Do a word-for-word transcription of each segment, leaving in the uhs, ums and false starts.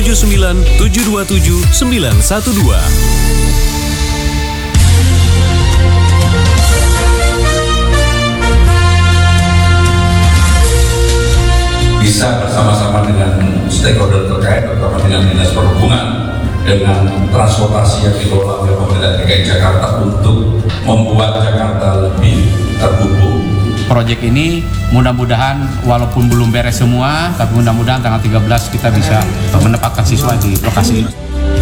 tujuh sembilan tujuh dua tujuh sembilan satu dua. Bisa bersama-sama dengan stakeholder terkait, terutama dengan Dinas Perhubungan, dengan transportasi yang dikelola oleh pemerintah D K I Jakarta untuk membuat Jakarta lebih terhubung. Proyek ini mudah-mudahan walaupun belum beres semua, tapi mudah-mudahan tanggal tiga belas kita bisa menempatkan siswa di lokasi ini.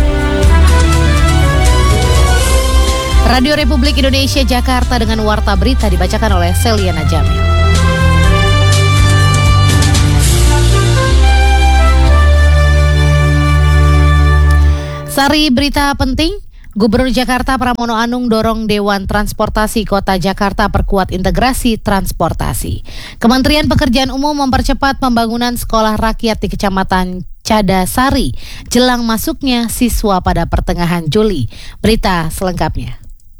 Radio Republik Indonesia Jakarta dengan Warta Berita dibacakan oleh Seliana Jamil. Sari berita penting, Gubernur Jakarta Pramono Anung dorong Dewan Transportasi Kota Jakarta perkuat integrasi transportasi. Kementerian Pekerjaan Umum mempercepat pembangunan sekolah rakyat di Kecamatan Cadasari jelang masuknya siswa pada pertengahan Juli. Berita selengkapnya.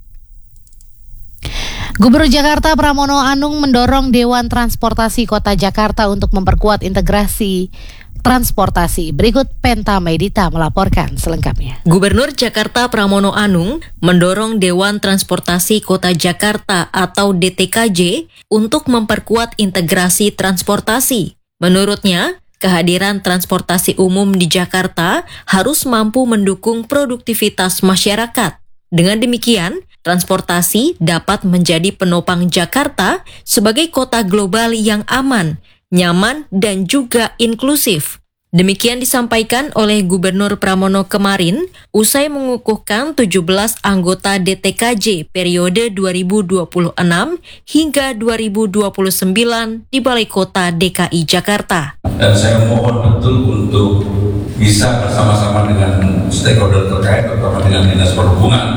Gubernur Jakarta Pramono Anung mendorong Dewan Transportasi Kota Jakarta untuk memperkuat integrasi transportasi. Berikut Penta Medita melaporkan selengkapnya. Gubernur Jakarta Pramono Anung mendorong Dewan Transportasi Kota Jakarta atau D T K J untuk memperkuat integrasi transportasi. Menurutnya, kehadiran transportasi umum di Jakarta harus mampu mendukung produktivitas masyarakat. Dengan demikian, transportasi dapat menjadi penopang Jakarta sebagai kota global yang aman, nyaman, dan juga inklusif. Demikian disampaikan oleh Gubernur Pramono kemarin usai mengukuhkan tujuh belas anggota D T K J periode dua ribu dua puluh enam hingga dua ribu dua puluh sembilan di Balai Kota D K I Jakarta. Dan saya mohon betul untuk bisa bersama-sama dengan stakeholder terkait, terutama dengan Dinas Perhubungan,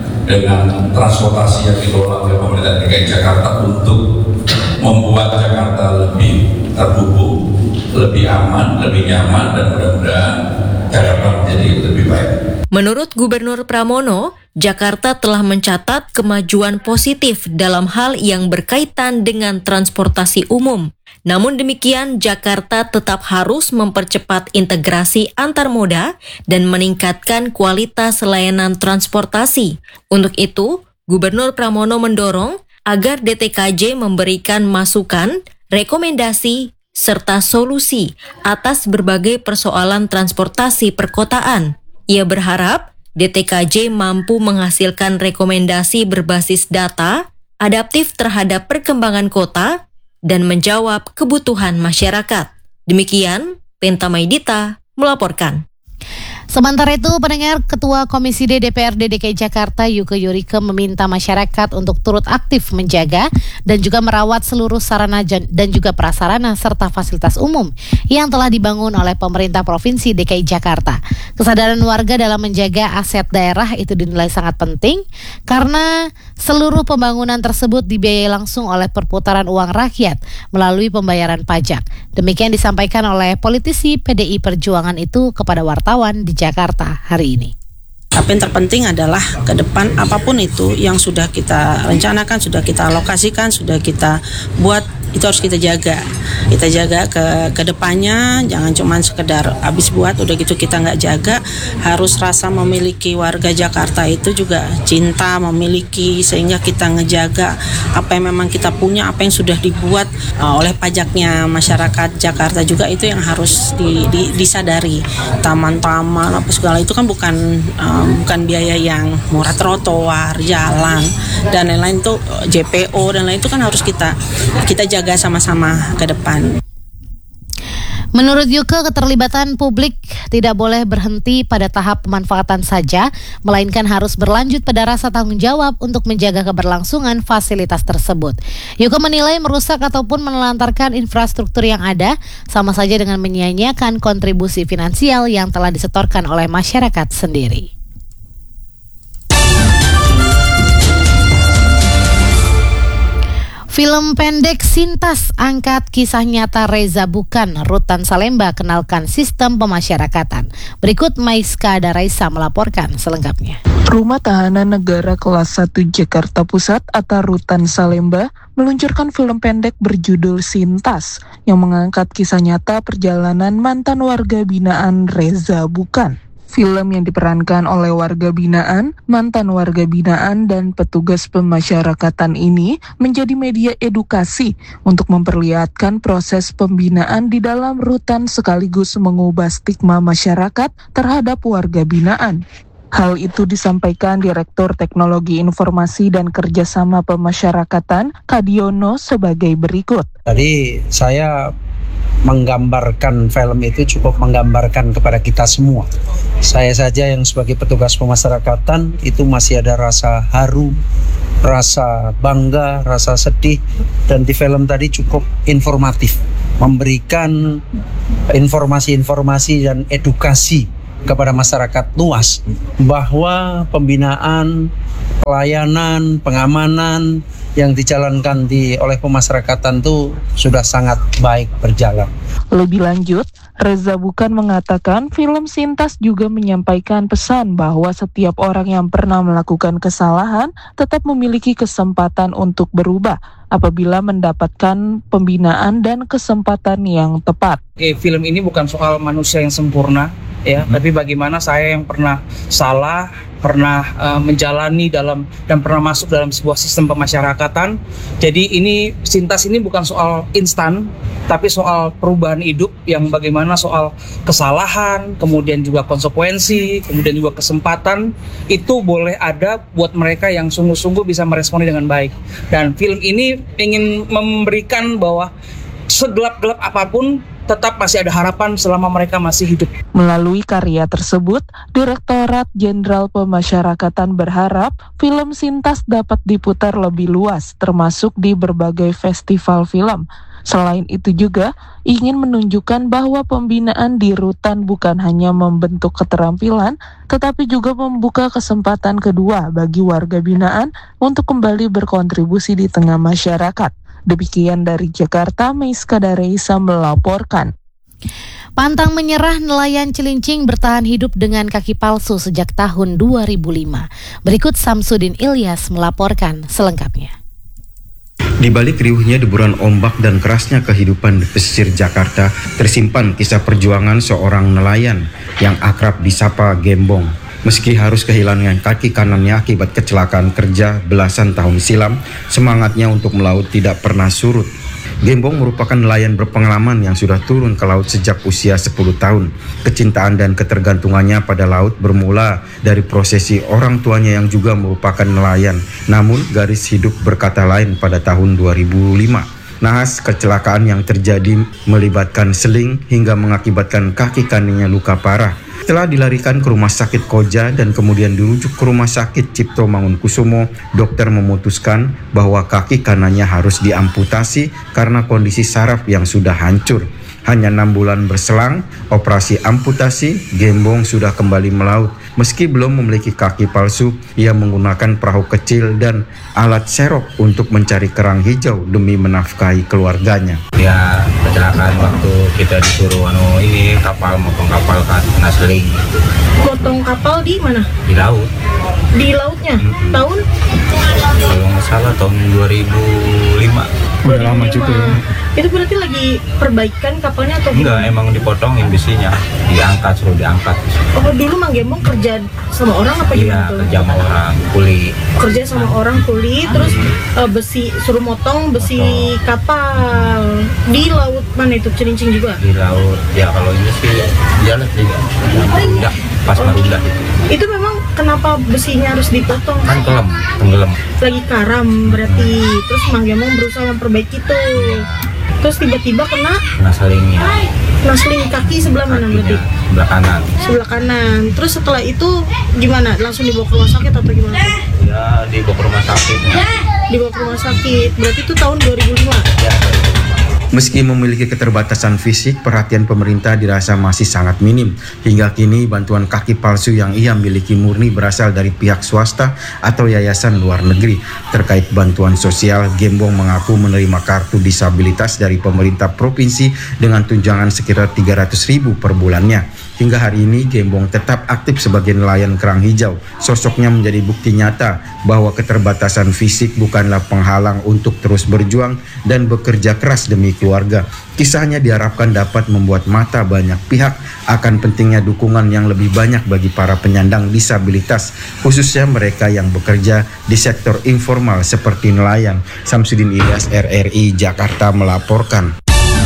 dengan transportasi yang dikelola oleh pemerintah D K I Jakarta untuk membuat Jakarta lebih terhubung, lebih aman, lebih nyaman, dan mudah-mudahan Jakarta menjadi lebih baik. Menurut Gubernur Pramono, Jakarta telah mencatat kemajuan positif dalam hal yang berkaitan dengan transportasi umum. Namun demikian, Jakarta tetap harus mempercepat integrasi antar moda dan meningkatkan kualitas layanan transportasi. Untuk itu, Gubernur Pramono mendorong agar D T K J memberikan masukan, rekomendasi, serta solusi atas berbagai persoalan transportasi perkotaan. Ia berharap D T K J mampu menghasilkan rekomendasi berbasis data, adaptif terhadap perkembangan kota, dan menjawab kebutuhan masyarakat. Demikian, Penta Maidita melaporkan. Sementara itu, pendengar, Ketua Komisi D D P R D D K I Jakarta Yuke Yurike meminta masyarakat untuk turut aktif menjaga dan juga merawat seluruh sarana dan juga prasarana serta fasilitas umum yang telah dibangun oleh pemerintah Provinsi D K I Jakarta. Kesadaran warga dalam menjaga aset daerah itu dinilai sangat penting karena seluruh pembangunan tersebut dibiayai langsung oleh perputaran uang rakyat melalui pembayaran pajak. Demikian disampaikan oleh politisi P D I Perjuangan itu kepada wartawan di Jakarta hari ini. Apa yang terpenting adalah ke depan apapun itu yang sudah kita rencanakan, sudah kita alokasikan, sudah kita buat, itu harus kita jaga. Kita jaga ke ke depannya, jangan cuma sekedar habis buat udah gitu kita nggak jaga. Harus rasa memiliki warga Jakarta itu juga cinta memiliki, sehingga kita ngejaga apa yang memang kita punya, apa yang sudah dibuat uh, oleh pajaknya masyarakat Jakarta juga, itu yang harus di, di, disadari. Taman-taman apa segala itu kan bukan uh, bukan biaya yang murah, trotoar, jalan dan lain-lain itu J P O dan lain itu kan harus kita kita jaga sama-sama ke depan. Menurut Yuke, keterlibatan publik tidak boleh berhenti pada tahap pemanfaatan saja, melainkan harus berlanjut pada rasa tanggung jawab untuk menjaga keberlangsungan fasilitas tersebut. Yuke menilai merusak ataupun menelantarkan infrastruktur yang ada sama saja dengan menyia-nyiakan kontribusi finansial yang telah disetorkan oleh masyarakat sendiri. Film pendek Sintas angkat kisah nyata Reza Bukan, Rutan Salemba kenalkan sistem pemasyarakatan. Berikut Maiska Daraisa melaporkan selengkapnya. Rumah Tahanan Negara Kelas satu Jakarta Pusat atau Rutan Salemba meluncurkan film pendek berjudul Sintas yang mengangkat kisah nyata perjalanan mantan warga binaan Reza Bukan. Film yang diperankan oleh warga binaan, mantan warga binaan, dan petugas pemasyarakatan ini menjadi media edukasi untuk memperlihatkan proses pembinaan di dalam rutan sekaligus mengubah stigma masyarakat terhadap warga binaan. Hal itu disampaikan Direktur Teknologi Informasi dan Kerjasama Pemasyarakatan, Kadiono, sebagai berikut. Tadi saya menggambarkan film itu cukup menggambarkan kepada kita semua. Saya saja yang sebagai petugas pemasyarakatan itu masih ada rasa haru, rasa bangga, rasa sedih, dan di film tadi cukup informatif, memberikan informasi-informasi dan edukasi kepada masyarakat luas bahwa pembinaan, pelayanan, pengamanan yang dijalankan di oleh pemasyarakatan itu sudah sangat baik berjalan. Lebih lanjut, Reza Bukan mengatakan film Sintas juga menyampaikan pesan bahwa setiap orang yang pernah melakukan kesalahan tetap memiliki kesempatan untuk berubah apabila mendapatkan pembinaan dan kesempatan yang tepat. Oke, film ini bukan soal manusia yang sempurna, ya, hmm. tapi bagaimana saya yang pernah salah, pernah uh, menjalani dalam dan pernah masuk dalam sebuah sistem pemasyarakatan. Jadi ini Sintas ini bukan soal instan, tapi soal perubahan hidup yang bagaimana soal kesalahan, kemudian juga konsekuensi, kemudian juga kesempatan itu boleh ada buat mereka yang sungguh-sungguh bisa meresponi dengan baik. Dan film ini ingin memberikan bahwa segelap-gelap apapun tetap masih ada harapan selama mereka masih hidup. Melalui karya tersebut, Direktorat Jenderal Pemasyarakatan berharap film Sintas dapat diputar lebih luas, termasuk di berbagai festival film. Selain itu juga ingin menunjukkan bahwa pembinaan di rutan bukan hanya membentuk keterampilan, tetapi juga membuka kesempatan kedua bagi warga binaan untuk kembali berkontribusi di tengah masyarakat. Demikian dari Jakarta, Meiska Dareisa melaporkan. Pantang menyerah nelayan Cilincing bertahan hidup dengan kaki palsu sejak tahun dua ribu lima. Berikut Samsudin Ilyas melaporkan selengkapnya. Di balik riuhnya deburan ombak dan kerasnya kehidupan di pesisir Jakarta, tersimpan kisah perjuangan seorang nelayan yang akrab disapa Gembong. Meski harus kehilangan kaki kanannya akibat kecelakaan kerja belasan tahun silam, semangatnya untuk melaut tidak pernah surut. Gembong merupakan nelayan berpengalaman yang sudah turun ke laut sejak usia sepuluh tahun. Kecintaan dan ketergantungannya pada laut bermula dari prosesi orang tuanya yang juga merupakan nelayan. Namun garis hidup berkata lain pada tahun dua ribu lima. Nahas kecelakaan yang terjadi melibatkan seling hingga mengakibatkan kaki kanannya luka parah. Setelah dilarikan ke rumah sakit Koja dan kemudian dirujuk ke rumah sakit Cipto Mangunkusumo, dokter memutuskan bahwa kaki kanannya harus diamputasi karena kondisi saraf yang sudah hancur. Hanya enam bulan berselang, operasi amputasi, Gembong sudah kembali melaut. Meski belum memiliki kaki palsu, ia menggunakan perahu kecil dan alat serok untuk mencari kerang hijau demi menafkahi keluarganya. Ya, kecelakaan waktu kita disuruh anu ini kapal motong kapal kan kena seling. Motong kapal di mana? Di laut. Di lautnya? Mm-hmm. Tahun? Kalau nggak salah tahun dua ribu lima. Udah lama juga ya. Itu berarti lagi perbaikan kapalnya atau enggak, gimana? Emang dipotongin besinya, diangkat, suruh diangkat. Oh, dulu Mang Gembong kerja sama orang apa gimana? Iya, kerja sama orang, kuli. Kerja sama orang kuli, terus uh, besi, suruh motong besi motong. Kapal. Di laut mana itu, Cilincing juga? Di laut, ya kalau ini sih jalan juga, Marunda, pas oh. Marunda itu. Itu memang kenapa besinya harus dipotong? Kan kelam, tenggelam. Lagi karam berarti, terus Mang Gembong berusaha memperbaiki itu. Terus tiba-tiba kena kena selingnya. Kena seling kaki sebelah mana berarti? Sebelah kanan. Sebelah kanan. Terus setelah itu gimana? Langsung dibawa ke rumah sakit atau gimana? Ya, dibawa ke rumah sakit. Ya. Dibawa ke rumah sakit. Berarti itu tahun dua ribu lima. Ya. Meski memiliki keterbatasan fisik, perhatian pemerintah dirasa masih sangat minim. Hingga kini bantuan kaki palsu yang ia miliki murni berasal dari pihak swasta atau yayasan luar negeri. Terkait bantuan sosial, Gembong mengaku menerima kartu disabilitas dari pemerintah provinsi dengan tunjangan sekitar tiga ratus ribu per bulannya. Hingga hari ini Gembong tetap aktif sebagai nelayan kerang hijau. Sosoknya menjadi bukti nyata bahwa keterbatasan fisik bukanlah penghalang untuk terus berjuang dan bekerja keras demi keluarga. Kisahnya diharapkan dapat membuat mata banyak pihak akan pentingnya dukungan yang lebih banyak bagi para penyandang disabilitas, khususnya mereka yang bekerja di sektor informal seperti nelayan. Samsudin Ilyas, R R I Jakarta melaporkan.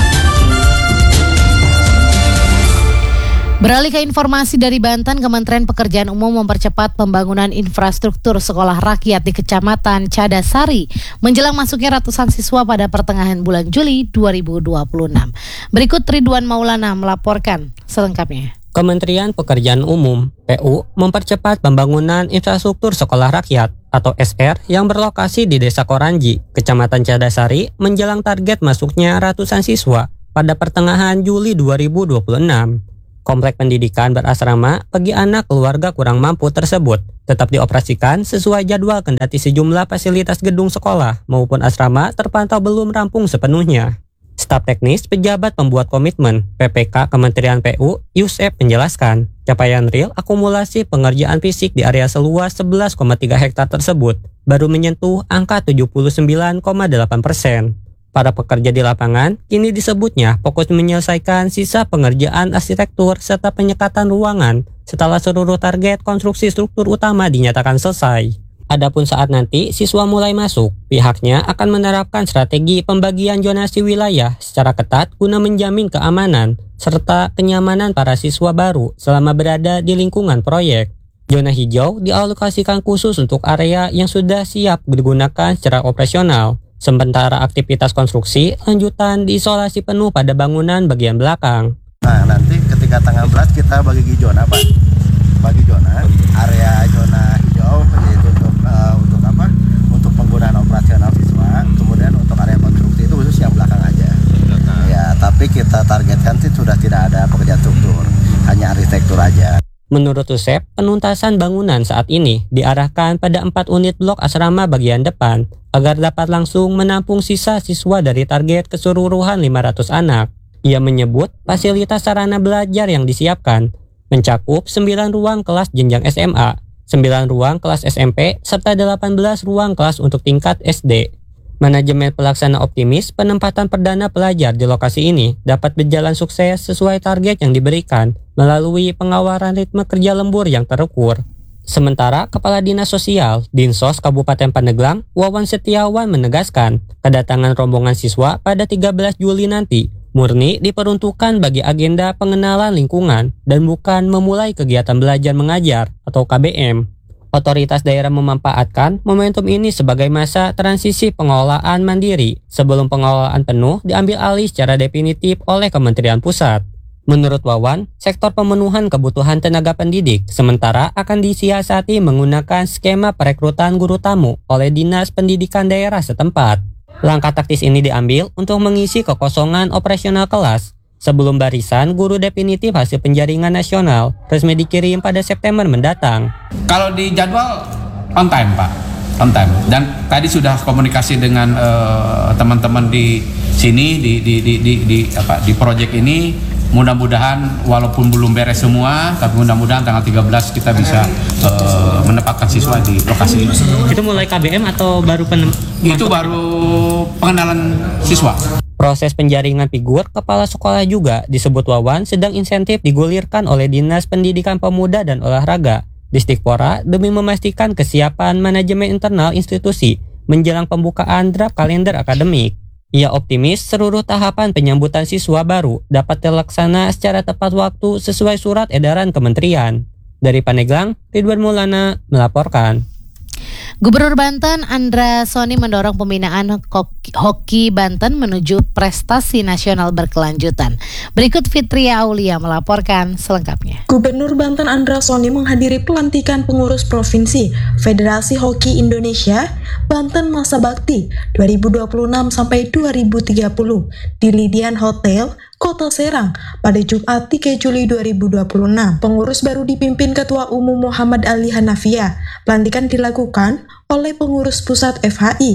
Beralih ke informasi dari Banten, Kementerian Pekerjaan Umum mempercepat pembangunan infrastruktur sekolah rakyat di Kecamatan Cadasari menjelang masuknya ratusan siswa pada pertengahan bulan Juli dua ribu dua puluh enam. Berikut Ridwan Maulana melaporkan selengkapnya. Kementerian Pekerjaan Umum P U mempercepat pembangunan infrastruktur sekolah rakyat atau S R yang berlokasi di Desa Koranji, Kecamatan Cadasari menjelang target masuknya ratusan siswa pada pertengahan Juli dua ribu dua puluh enam. Komplek pendidikan berasrama bagi anak keluarga kurang mampu tersebut tetap dioperasikan sesuai jadwal kendati sejumlah fasilitas gedung sekolah maupun asrama terpantau belum rampung sepenuhnya. Staf teknis pejabat pembuat komitmen P P K Kementerian P U, Yusef menjelaskan, capaian real akumulasi pengerjaan fisik di area seluas sebelas koma tiga hektar tersebut baru menyentuh angka tujuh puluh sembilan koma delapan persen. Para pekerja di lapangan kini disebutnya fokus menyelesaikan sisa pengerjaan arsitektur serta penyekatan ruangan setelah seluruh target konstruksi struktur utama dinyatakan selesai. Adapun saat nanti siswa mulai masuk, pihaknya akan menerapkan strategi pembagian zonasi wilayah secara ketat guna menjamin keamanan serta kenyamanan para siswa baru selama berada di lingkungan proyek. Zona hijau dialokasikan khusus untuk area yang sudah siap digunakan secara operasional. Sementara aktivitas konstruksi lanjutan diisolasi penuh pada bangunan bagian belakang. Nah, nanti ketika tanggal empat belas kita bagi zona, Pak. Bagi zona, area zona hijau yaitu untuk uh, untuk apa? Untuk penggunaan operasional siswa. Kemudian untuk area konstruksi itu khusus yang belakang aja. Ya, tapi kita targetkan sih sudah tidak ada pekerjaan struktur, hanya arsitektur aja. Menurut Yusef, penuntasan bangunan saat ini diarahkan pada empat unit blok asrama bagian depan agar dapat langsung menampung sisa siswa dari target keseluruhan lima ratus anak. Ia menyebut fasilitas sarana belajar yang disiapkan mencakup sembilan ruang kelas jenjang S M A, sembilan ruang kelas S M P, serta delapan belas ruang kelas untuk tingkat S D. Manajemen pelaksana optimis penempatan perdana pelajar di lokasi ini dapat berjalan sukses sesuai target yang diberikan melalui pengawalan ritme kerja lembur yang terukur. Sementara Kepala Dinas Sosial Dinsos Kabupaten Pandeglang, Wawan Setiawan menegaskan, kedatangan rombongan siswa pada tiga belas Juli nanti murni diperuntukkan bagi agenda pengenalan lingkungan dan bukan memulai kegiatan belajar mengajar atau K B M. Otoritas daerah memanfaatkan momentum ini sebagai masa transisi pengelolaan mandiri sebelum pengelolaan penuh diambil alih secara definitif oleh Kementerian Pusat. Menurut Wawan, sektor pemenuhan kebutuhan tenaga pendidik sementara akan disiasati menggunakan skema perekrutan guru tamu oleh Dinas Pendidikan daerah setempat. Langkah taktis ini diambil untuk mengisi kekosongan operasional kelas sebelum barisan guru definitif hasil penjaringan nasional resmi dikirim pada September mendatang. Kalau di jadwal on time, Pak, on time. Dan tadi sudah komunikasi dengan uh, teman-teman di sini di di di di, di apa di proyek ini. Mudah-mudahan walaupun belum beres semua, tapi mudah-mudahan tanggal tiga belas kita bisa uh, menempatkan siswa di lokasi ini. Itu mulai K B M atau baru penem- Itu baru pengenalan siswa. Proses penjaringan figur kepala sekolah juga disebut Wawan sedang insentif digulirkan oleh Dinas Pendidikan Pemuda dan Olahraga Distikpora demi memastikan kesiapan manajemen internal institusi menjelang pembukaan draft kalender akademik. Ia optimis seluruh tahapan penyambutan siswa baru dapat terlaksana secara tepat waktu sesuai surat edaran kementerian. Dari Pandeglang, Ridwan Maulana melaporkan. Gubernur Banten Andra Soni mendorong pembinaan hoki, hoki Banten menuju prestasi nasional berkelanjutan. Berikut Fitria Aulia melaporkan selengkapnya. Gubernur Banten Andra Soni menghadiri pelantikan pengurus provinsi Federasi Hoki Indonesia Banten Masa Bakti dua ribu dua puluh enam sampai dua ribu tiga puluh di Lidian Hotel, Kota Serang pada Jumat tiga Juli dua ribu dua puluh enam. Pengurus baru dipimpin Ketua Umum Muhammad Ali Hanafia. Pelantikan dilakukan oleh pengurus pusat F H I,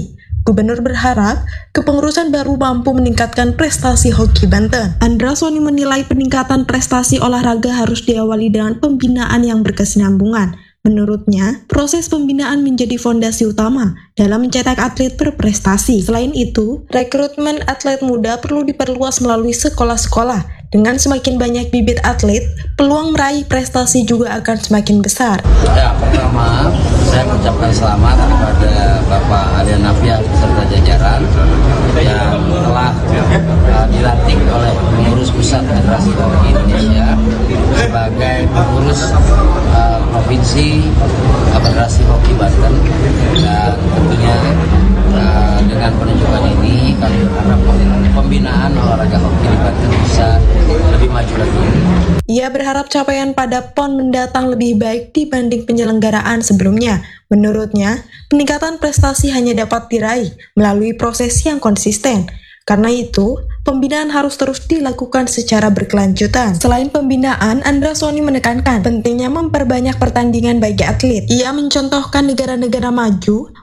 Gubernur berharap kepengurusan baru mampu meningkatkan prestasi hoki Banten. Andra Soni menilai peningkatan prestasi olahraga harus diawali dengan pembinaan yang berkesinambungan. Menurutnya, proses pembinaan menjadi fondasi utama dalam mencetak atlet berprestasi. Selain itu, rekrutmen atlet muda perlu diperluas melalui sekolah-sekolah. Dengan semakin banyak bibit atlet, peluang meraih prestasi juga akan semakin besar. Ya, pertama, saya mengucapkan selamat kepada Bapak Adrian Nafia beserta jajaran yang telah uh, dilantik oleh pengurus Pusat Federasi Hoki Indonesia sebagai pengurus uh, Provinsi uh, Federasi Hoki Banten, dan tentunya uh, dengan penunjukan ini kami berharap pembinaan olahraga hoki di Banten bisa lebih maju lagi. Ia berharap capaian pada P O N mendatang lebih baik dibanding penyelenggaraan sebelumnya. Menurutnya, peningkatan prestasi hanya dapat diraih melalui proses yang konsisten. Karena itu, pembinaan harus terus dilakukan secara berkelanjutan. Selain pembinaan, Andra Soni menekankan pentingnya memperbanyak pertandingan bagi atlet. Ia mencontohkan negara-negara maju